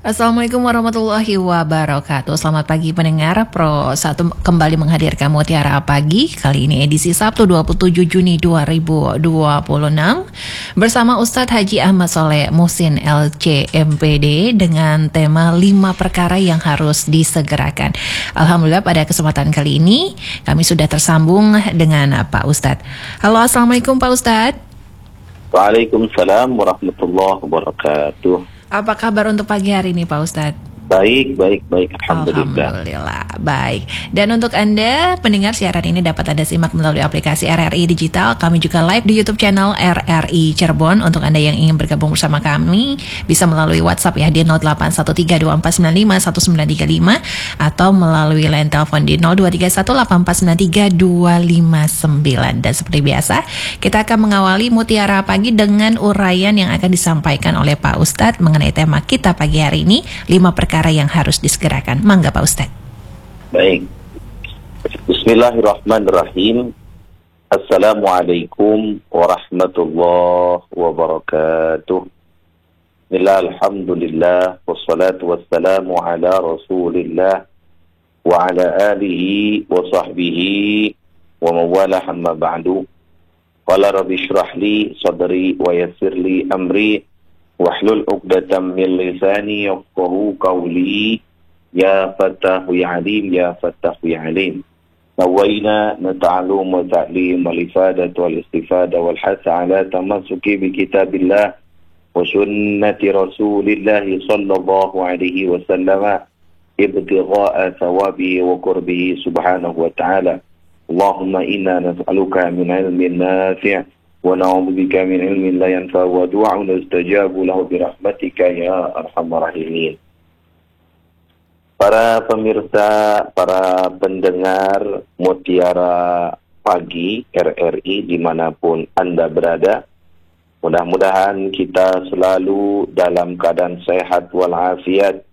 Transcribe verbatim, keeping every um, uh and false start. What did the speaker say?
Assalamualaikum warahmatullahi wabarakatuh. Selamat pagi pendengar Pro satu kembali menghadirkan Mutiara Pagi. Kali ini edisi Sabtu dua puluh tujuh Juni dua ribu dua puluh enam bersama Ustadz Haji Ahmad Soleh Muhsin L C M P D dengan tema lima perkara yang harus disegerakan. Alhamdulillah pada kesempatan kali ini kami sudah tersambung dengan Pak Ustadz. Halo, Assalamualaikum Pak Ustadz. Waalaikumsalam warahmatullahi wabarakatuh. Apa kabar untuk pagi hari ini Pak Ustadz? Baik, baik, baik. Alhamdulillah. Alhamdulillah, baik. Dan untuk Anda, pendengar siaran ini dapat Anda simak melalui aplikasi R R I Digital. Kami juga live di YouTube channel R R I Cirebon. Untuk Anda yang ingin bergabung bersama kami, bisa melalui WhatsApp ya di nol delapan satu tiga dua empat sembilan lima satu sembilan tiga lima atau melalui line telepon di nol dua tiga satu delapan empat sembilan tiga dua lima sembilan. Dan seperti biasa, kita akan mengawali Mutiara Pagi dengan uraian yang akan disampaikan oleh Pak Ustadz mengenai tema kita pagi hari ini, lima perkara yang harus disegerakan. Mangga Pak Ustadz. Baik. Bismillahirrahmanirrahim. Assalamualaikum warahmatullahi wabarakatuh. Alhamdulillah wassalatu wassalamu ala Rasulillah wa ala alihi wa sahbihi wa mawala amma ba'du. Qala rabbi shrah li sadri wa yassir li amri wahlul uqdatam min lisani yafqahu qawli ya fatahu ya alim ya fatahu ya alim. Nawaina nata'allum wa ta'lim wal ifadah wal istifada wal hasa ala tamassuki bi kitabillah wa sunnati rasulillah sallallahu alaihi wasallam ibtigha'a thawabihi wa qurbihi subhanahu wa ta'ala. Allahumma inna nas'aluka min ilmin nafi' wa na'udzubika min ilmin la yanfa wa du'a'un yustajabu lahu bi rahmatika ya arhamar rahimin. Para pemirsa, para pendengar Mutiara Pagi R R I dimanapun Anda berada, mudah-mudahan kita selalu dalam keadaan sehat walafiat